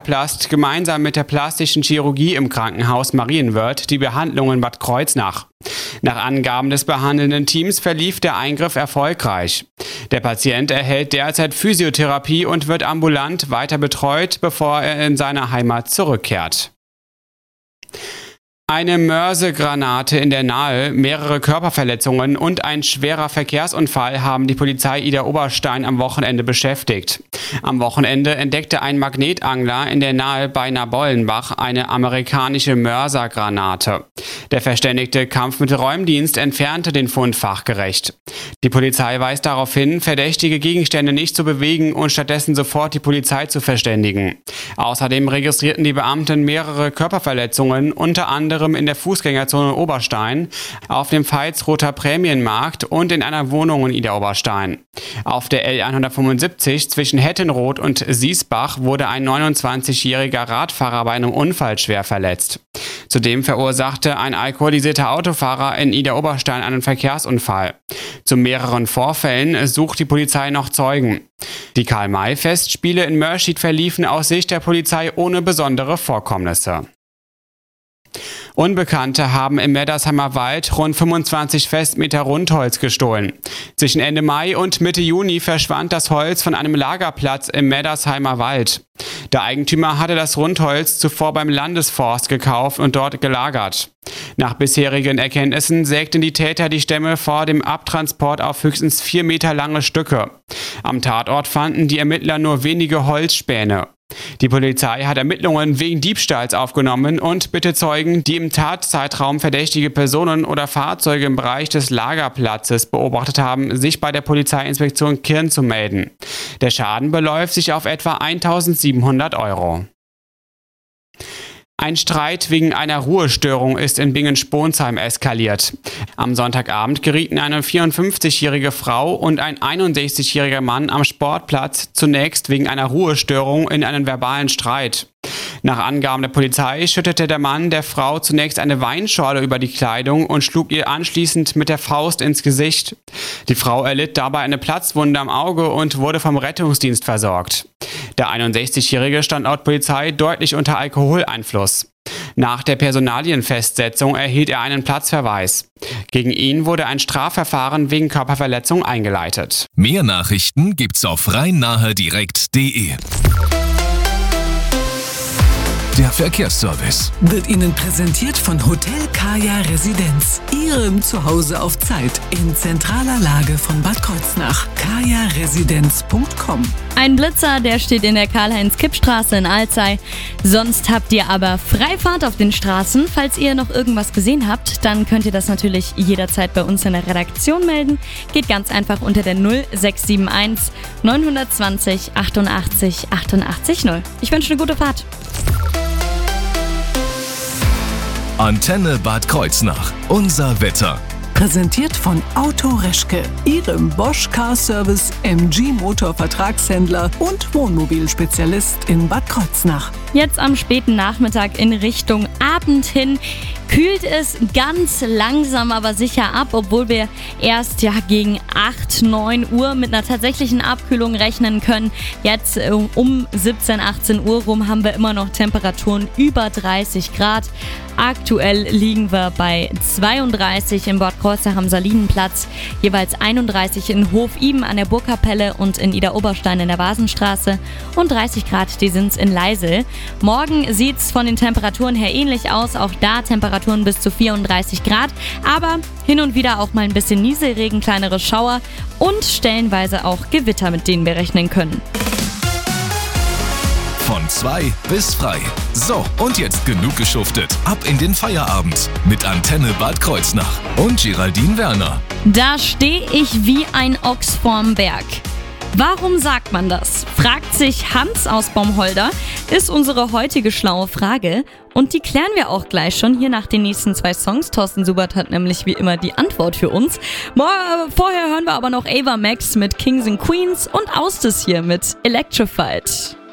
Lagerplast gemeinsam mit der plastischen Chirurgie im Krankenhaus Marienwörth die Behandlung in Bad Kreuznach. Nach Angaben des behandelnden Teams verlief der Eingriff erfolgreich. Der Patient erhält derzeit Physiotherapie und wird ambulant weiter betreut, bevor er in seine Heimat zurückkehrt. Eine Mörsegranate in der Nahe, mehrere Körperverletzungen und ein schwerer Verkehrsunfall haben die Polizei Idar-Oberstein am Wochenende beschäftigt. Am Wochenende entdeckte ein Magnetangler in der Nahe bei Nabollenbach eine amerikanische Mörsergranate. Der verständigte Kampfmittelräumdienst entfernte den Fund fachgerecht. Die Polizei weist darauf hin, verdächtige Gegenstände nicht zu bewegen und stattdessen sofort die Polizei zu verständigen. Außerdem registrierten die Beamten mehrere Körperverletzungen, unter anderem in der Fußgängerzone Oberstein, auf dem Veitsroter Prämienmarkt und in einer Wohnung in Idar-Oberstein. Auf der L175 zwischen Hettenroth und Siesbach wurde ein 29-jähriger Radfahrer bei einem Unfall schwer verletzt. Zudem verursachte ein alkoholisierter Autofahrer in Idar-Oberstein einen Verkehrsunfall. Zu mehreren Vorfällen sucht die Polizei noch Zeugen. Die Karl-May-Festspiele in Mörschid verliefen aus Sicht der Polizei ohne besondere Vorkommnisse. Unbekannte haben im Meddersheimer Wald rund 25 Festmeter Rundholz gestohlen. Zwischen Ende Mai und Mitte Juni verschwand das Holz von einem Lagerplatz im Meddersheimer Wald. Der Eigentümer hatte das Rundholz zuvor beim Landesforst gekauft und dort gelagert. Nach bisherigen Erkenntnissen sägten die Täter die Stämme vor dem Abtransport auf höchstens 4 Meter lange Stücke. Am Tatort fanden die Ermittler nur wenige Holzspäne. Die Polizei hat Ermittlungen wegen Diebstahls aufgenommen und bittet Zeugen, die im Tatzeitraum verdächtige Personen oder Fahrzeuge im Bereich des Lagerplatzes beobachtet haben, sich bei der Polizeiinspektion Kirn zu melden. Der Schaden beläuft sich auf etwa 1.700 €. Ein Streit wegen einer Ruhestörung ist in Bingen-Sponsheim eskaliert. Am Sonntagabend gerieten eine 54-jährige Frau und ein 61-jähriger Mann am Sportplatz zunächst wegen einer Ruhestörung in einen verbalen Streit. Nach Angaben der Polizei schüttete der Mann der Frau zunächst eine Weinschorle über die Kleidung und schlug ihr anschließend mit der Faust ins Gesicht. Die Frau erlitt dabei eine Platzwunde am Auge und wurde vom Rettungsdienst versorgt. Der 61-Jährige stand laut Polizei deutlich unter Alkoholeinfluss. Nach der Personalienfestsetzung erhielt er einen Platzverweis. Gegen ihn wurde ein Strafverfahren wegen Körperverletzung eingeleitet. Mehr Nachrichten gibt's auf rhein-nahe-direkt.de. Der Verkehrsservice wird Ihnen präsentiert von Hotel Kaya Residenz. Ihrem Zuhause auf Zeit in zentraler Lage von Bad Kreuznach. kajaresidenz.com. Ein Blitzer, der steht in der Karl-Heinz-Kipp-Straße in Alzey. Sonst habt ihr aber Freifahrt auf den Straßen. Falls ihr noch irgendwas gesehen habt, dann könnt ihr das natürlich jederzeit bei uns in der Redaktion melden. Geht ganz einfach unter der 0671 920 88 88 0. Ich wünsche eine gute Fahrt. Antenne Bad Kreuznach. Unser Wetter. Präsentiert von Auto Reschke, Ihrem Bosch Car Service MG Motor Vertragshändler und Wohnmobilspezialist in Bad Kreuznach. Jetzt am späten Nachmittag in Richtung Abend hin kühlt es ganz langsam, aber sicher ab, obwohl wir erst gegen 8, 9 Uhr mit einer tatsächlichen Abkühlung rechnen können. Jetzt um 17, 18 Uhr rum haben wir immer noch Temperaturen über 30 Grad. Aktuell liegen wir bei 32 in Bad Kreuznach am Salinenplatz, jeweils 31 in Hof-Iben an der Burgkapelle und in Idar-Oberstein in der Vasenstraße und 30 Grad, die sind's in Leisel. Morgen sieht's von den Temperaturen her ähnlich aus, auch da Temperaturen bis zu 34 Grad, aber hin und wieder auch mal ein bisschen Nieselregen, kleinere Schauer und stellenweise auch Gewitter, mit denen wir rechnen können. Von 2 bis frei. So, und jetzt genug geschuftet. Ab in den Feierabend mit Antenne Bad Kreuznach und Geraldine Werner. Da stehe ich wie ein Ochs vorm Berg. Warum sagt man das? Fragt sich Hans aus Baumholder, ist unsere heutige schlaue Frage. Und die klären wir auch gleich schon hier nach den nächsten 2 Songs. Thorsten Subert hat nämlich wie immer die Antwort für uns. Vorher hören wir aber noch Ava Max mit Kings and Queens und Austis hier mit Electrified.